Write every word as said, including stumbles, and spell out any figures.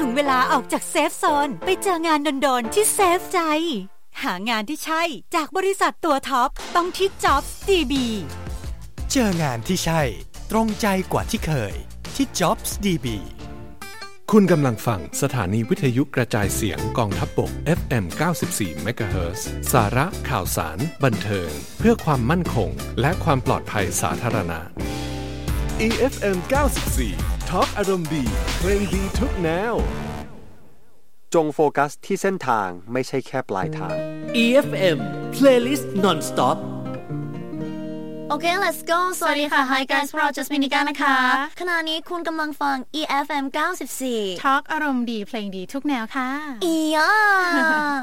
ถึงเวลาออกจากเซฟโซนไปเจองานโดนๆที่เซฟใจหางานที่ใช่จากบริษัทตัวท็อปต้องที่ Jobs ดี บีเจองานที่ใช่ตรงใจกว่าที่เคยที่ Jobs ดี บีคุณกำลังฟังสถานีวิทยุกระจายเสียงกองทัพบก เอฟ เอ็ม เก้าสิบสี่ เมกะเฮิรตซ์ สาระข่าวสารบันเทิงเพื่อความมั่นคงและความปลอดภัยสาธารณะอี เอฟ เอ็ม เก้าสิบสี่ Talk อารมณ์ดีเพลงดีทุกแนวจงโฟกัสที่เส้นทางไม่ใช่แค่ปลายทางอี เอฟ เอ็ม Playlist Non-Stop โอเค let's go สวัสดีค่ะ Hi guys พวกเรา Jasmine นิกานะคะขณะนี้คุณกำลังฟัง อี เอฟ เอ็ม เก้าสิบสี่ Talk อารมณ์ดีเพลงดีทุกแนวค่ะอีย่า